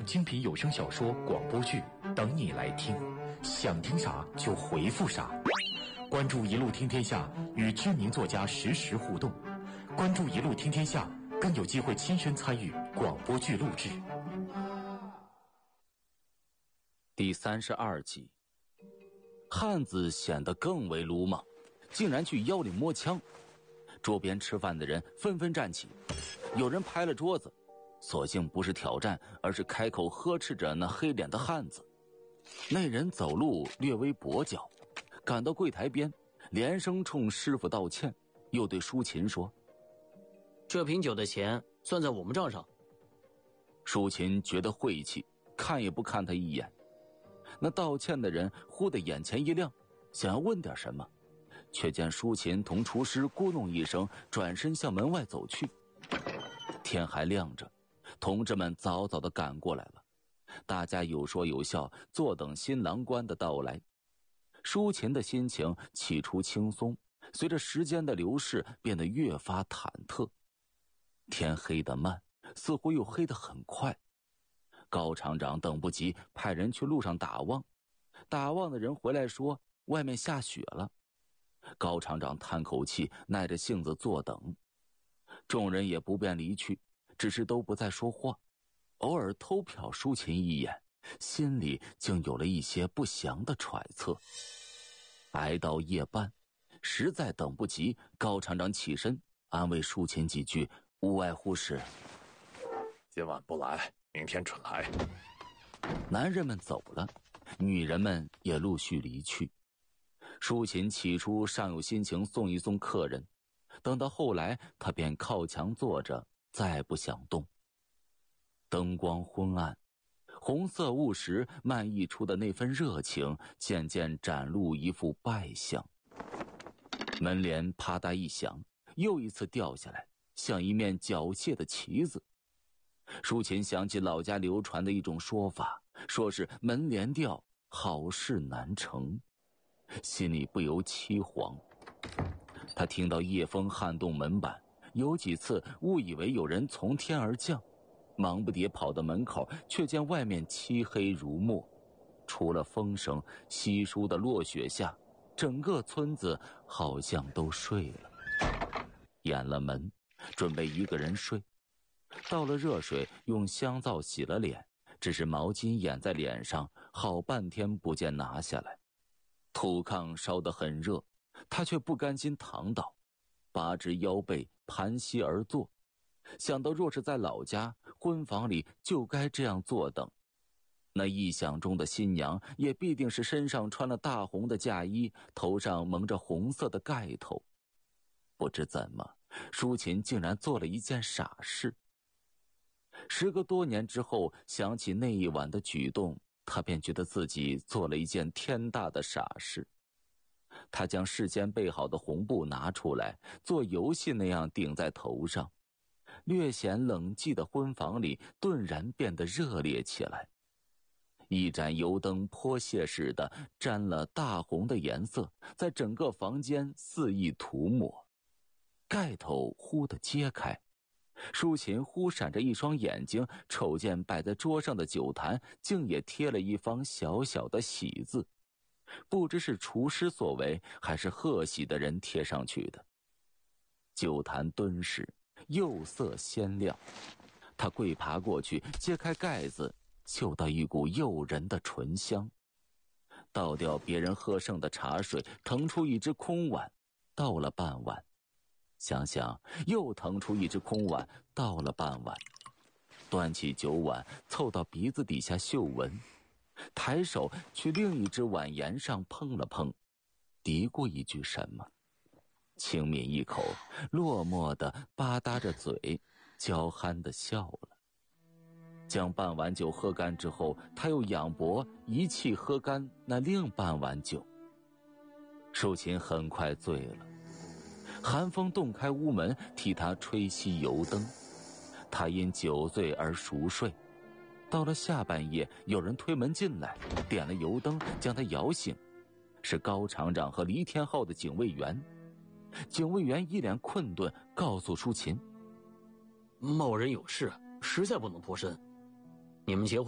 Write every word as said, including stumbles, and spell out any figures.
精品有声小说、广播剧等你来听，想听啥就回复啥。关注一路听天下，与知名作家实时互动。关注一路听天下，更有机会亲身参与广播剧录制。 第三十二集，汉子显得更为鲁莽，竟然去腰里摸枪。桌边吃饭的人纷纷站起，有人拍了桌子，索性不是挑战，而是开口呵斥着那黑脸的汉子。那人走路略微跛脚，赶到柜台边，连声冲师傅道歉，又对舒琴说：“ 这瓶酒的钱算在我们账上。” 舒琴觉得晦气，看也不看他一眼。那道歉的人忽地眼前一亮，想要问点什么，却见舒琴同厨师咕哝一声，转身向门外走去。天还亮着，同志们早早地赶过来了，大家有说有笑，坐等新郎官的到来。舒琴的心情起初轻松，随着时间的流逝变得越发忐忑。天黑得慢，似乎又黑得很快。高厂长等不及，派人去路上打望，打望的人回来说外面下雪了。高厂长叹口气，耐着性子坐等。众人也不便离去，只是都不再说话，偶尔偷瞟舒琴一眼，心里竟有了一些不祥的揣测。挨到夜半，实在等不及，高厂长起身安慰舒琴几句，无外乎是：“ 今晚不来，明天准来。” 男人们走了，女人们也陆续离去。舒琴起初尚有心情送一送客人，等到后来，他便靠墙坐着，再不想动。灯光昏暗，红色雾时漫溢出的那份热情，渐渐展露一副败相。门帘啪嗒一响，又一次掉下来，像一面缴械的旗子。舒琴想起老家流传的一种说法，说是门帘掉，好事难成，心里不由凄惶。他听到夜风撼动门板，有几次误以为有人从天而降，忙不迭跑到门口，却见外面漆黑如墨，除了风声，稀疏的落雪下，整个村子好像都睡了。掩了门，准备一个人睡。倒了热水，用香皂洗了脸，只是毛巾掩在脸上，好半天不见拿下来。土炕烧得很热，他却不甘心躺倒，拔直腰背，盘膝而坐。想到若是在老家，婚房里就该这样坐等。那臆想中的新娘也必定是身上穿了大红的嫁衣，头上蒙着红色的盖头。不知怎么，舒琴竟然做了一件傻事。时隔多年之后，想起那一晚的举动，他便觉得自己做了一件天大的傻事。他将事先备好的红布拿出来，做游戏那样顶在头上，略显冷寂的婚房里顿然变得热烈起来。一盏油灯泼泻似的沾了大红的颜色，在整个房间肆意涂抹。盖头忽地揭开，舒琴忽闪着一双眼睛，瞅见摆在桌上的酒坛竟也贴了一方小小的喜字，不知是厨师所为，还是贺喜的人贴上去的。酒坛敦实，釉色鲜亮，他跪爬过去，揭开盖子，嗅到一股诱人的醇香，倒掉别人喝剩的茶水，腾出一只空碗，倒了半碗，想想又腾出一只空碗，倒了半碗，端起酒碗凑到鼻子底下嗅闻，抬手去另一只碗沿上碰了碰，嘀咕一句什么，轻抿一口，落寞地吧嗒着嘴，娇憨地笑了。将半碗酒喝干之后，他又仰脖一气喝干那另半碗酒。舒琴很快醉了，寒风洞开屋门，替他吹熄油灯，他因酒醉而熟睡。到了下半夜，有人推门进来，点了油灯将他摇醒，是高厂长和黎天浩的警卫员。警卫员一脸困顿，告诉舒琴： 某人有事，实在不能脱身，你们结婚